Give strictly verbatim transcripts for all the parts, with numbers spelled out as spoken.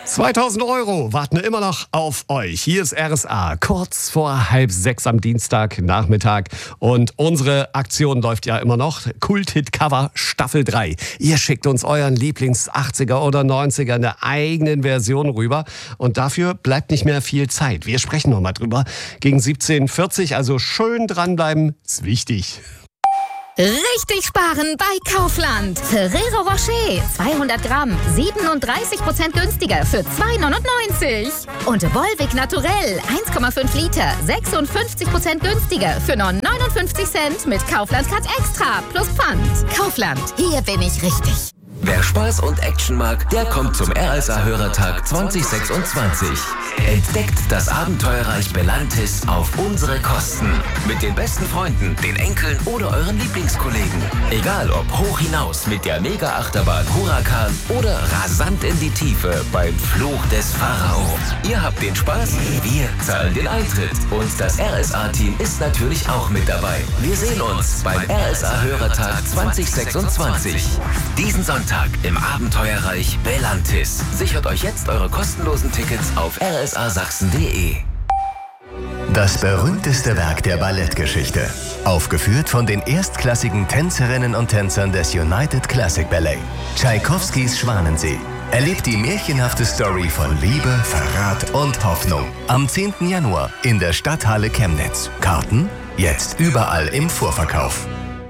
zweitausend Euro warten immer noch auf euch. Hier ist R S A, kurz vor halb sechs am Dienstagnachmittag. Und unsere Aktion läuft ja immer noch. Kult-Hit-Cover Staffel drei. Ihr schickt uns euren Lieblings-achtziger oder neunziger in der eigenen Version rüber. Und dafür bleibt nicht mehr viel Zeit. Wir sprechen noch mal drüber. Gegen siebzehn Uhr vierzig, also schön dranbleiben, ist wichtig. Richtig sparen bei Kaufland. Ferrero Rocher, zweihundert Gramm, siebenunddreißig Prozent günstiger für zwei neunundneunzig. Und Volvic Naturell, eins Komma fünf Liter, sechsundfünfzig Prozent günstiger für nur neunundfünfzig Cent mit Kaufland Cut Extra plus Pfand. Kaufland, hier bin ich richtig. Wer Spaß und Action mag, der kommt zum R S A-Hörertag zwanzig sechsundzwanzig. Entdeckt das Abenteuerreich Belantis auf unsere Kosten. Mit den besten Freunden, den Enkeln oder euren Lieblingskollegen. Egal ob hoch hinaus mit der Mega-Achterbahn Huracan oder rasant in die Tiefe beim Fluch des Pharao. Ihr habt den Spaß, wir zahlen den Eintritt. Und das R S A-Team ist natürlich auch mit dabei. Wir sehen uns beim R S A-Hörertag zwanzig sechsundzwanzig. Diesen Sonntag im Abenteuerreich Belantis. Sichert euch jetzt eure kostenlosen Tickets auf r s a sachsen punkt d e. Das berühmteste Werk der Ballettgeschichte. Aufgeführt von den erstklassigen Tänzerinnen und Tänzern des United Classic Ballet. Tschaikowskis Schwanensee. Erlebt die märchenhafte Story von Liebe, Verrat und Hoffnung. Am zehnten Januar in der Stadthalle Chemnitz. Karten jetzt überall im Vorverkauf.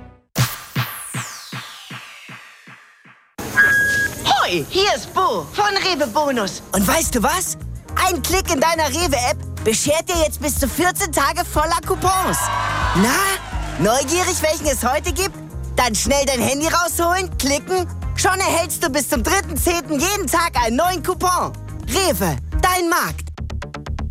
Hier ist Bo von Rewe Bonus. Und weißt du was? Ein Klick in deiner Rewe-App beschert dir jetzt bis zu vierzehn Tage voller Coupons. Na, neugierig, welchen es heute gibt? Dann schnell dein Handy rausholen, klicken. Schon erhältst du bis zum dritten zehnten jeden Tag einen neuen Coupon. Rewe, dein Markt.